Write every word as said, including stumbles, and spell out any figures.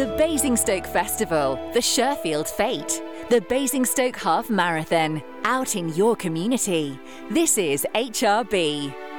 The Basingstoke Festival, the Sherfield Fete, the Basingstoke Half Marathon, out in your community. This is H R B.